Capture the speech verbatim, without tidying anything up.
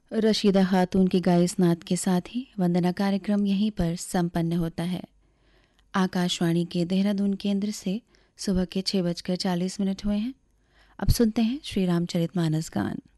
रशीदा खातून की गाए इस नात के साथ ही वंदना कार्यक्रम यहीं पर संपन्न होता है। आकाशवाणी के देहरादून केंद्र से सुबह के छह बजकर चालीस मिनट हुए हैं। अब सुनते हैं श्री रामचरितमानस गान।